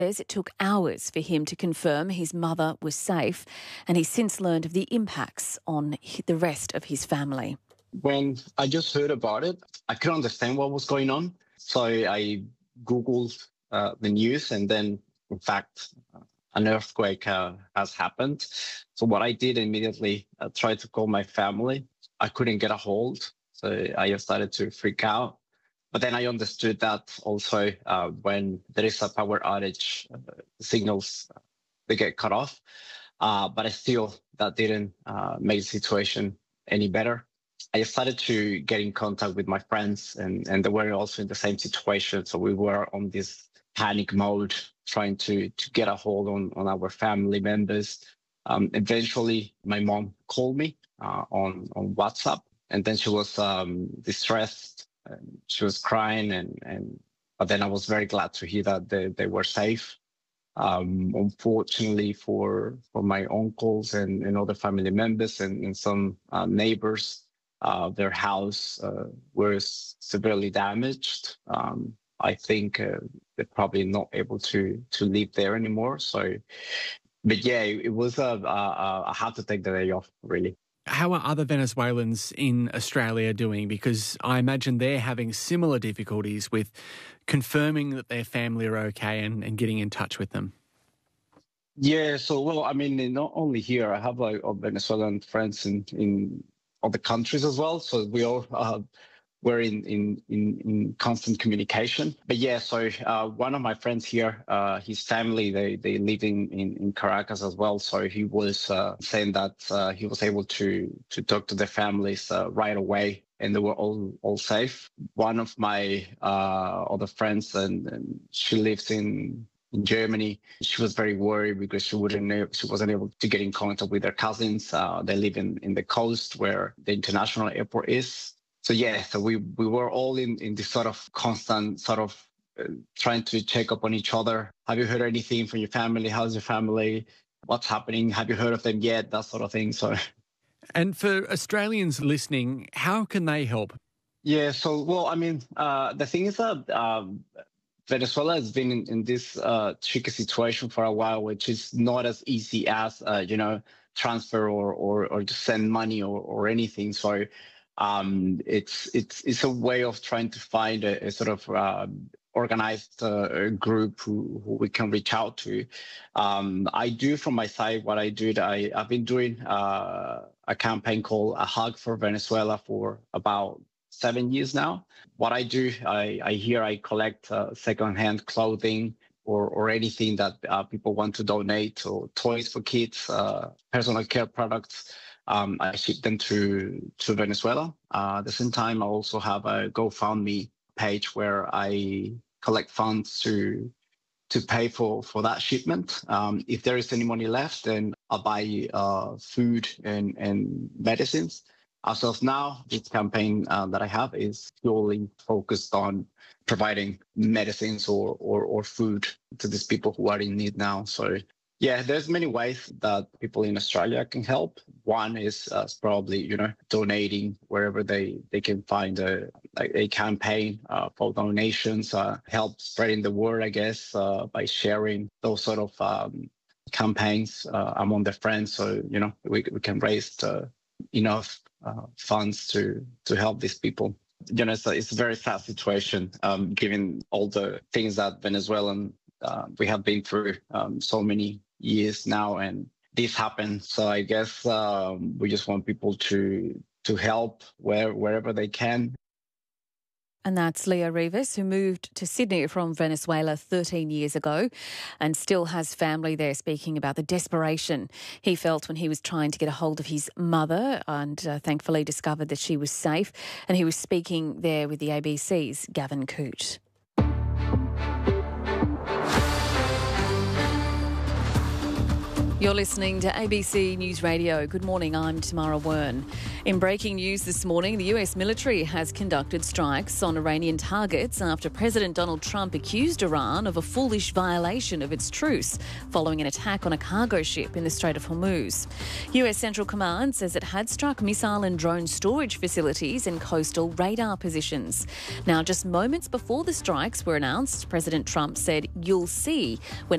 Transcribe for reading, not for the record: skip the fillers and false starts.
It took hours for him to confirm his mother was safe, and he's since learned of the impacts on the rest of his family. When I just heard about it, I couldn't understand what was going on. So I Googled the news, and then, in fact, an earthquake has happened. So what I did immediately, tried to call my family. I couldn't get a hold, so I started to freak out. But then I understood that also when there is a power outage, signals, they get cut off. But that didn't make the situation any better. I started to get in contact with my friends, and they were also in the same situation. So we were on this panic mode, trying to get a hold on our family members. Eventually, my mom called me on WhatsApp, and then she was distressed. She was crying, but then I was very glad to hear that they were safe. Unfortunately for my uncles and other family members and some neighbors, their house was severely damaged. I think they're probably not able to live there anymore. So, but yeah, it was I had to take the day off, really. How are other Venezuelans in Australia doing? Because I imagine they're having similar difficulties with confirming that their family are okay and getting in touch with them. Yeah, so, well, I mean, not only here, I have Venezuelan friends in other countries as well. So we all were in constant communication. But yeah, so one of my friends here, his family, they live in Caracas as well. So he was saying that he was able to talk to their families right away, and they were all safe. One of my other friends, and she lives in Germany. She was very worried because she wasn't able to get in contact with her cousins. They live in the coast where the international airport is. So yeah, so we were all in this sort of constant sort of trying to check up on each other. Have you heard anything from your family? How's your family? What's happening? Have you heard of them yet? That sort of thing. So. And for Australians listening, how can they help? Yeah, so, well, I mean, the thing is that Venezuela has been in this tricky situation for a while, which is not as easy as, transfer or to send money or anything. So it's a way of trying to find a sort of organized group who we can reach out to. I do from my side what I did. I've been doing a campaign called A Hug for Venezuela for about 7 years now. What I do, I collect secondhand clothing or anything that people want to donate, or toys for kids, personal care products. I ship them to Venezuela. At the same time, I also have a GoFundMe page where I collect funds to pay for that shipment. If there is any money left, then I'll buy food and medicines. As of now, this campaign that I have is purely focused on providing medicines or food to these people who are in need now. So yeah, there's many ways that people in Australia can help. One is probably, donating wherever they can find a campaign for donations, help spreading the word, I guess, by sharing those sort of campaigns among their friends. So, we can raise enough funds to help these people. It's a very sad situation, given all the things that Venezuelan we have been through so many years now, and this happened. So I guess we just want people to help wherever they can. And that's Leo Rivas, who moved to Sydney from Venezuela 13 years ago and still has family there, speaking about the desperation he felt when he was trying to get a hold of his mother and thankfully discovered that she was safe. And he was speaking there with the ABC's Gavin Coote. You're listening to ABC News Radio. Good morning, I'm Tamara Wern. In breaking news this morning, the US military has conducted strikes on Iranian targets after President Donald Trump accused Iran of a foolish violation of its truce following an attack on a cargo ship in the Strait of Hormuz. US Central Command says it had struck missile and drone storage facilities and coastal radar positions. Now, just moments before the strikes were announced, President Trump said, "You'll see," when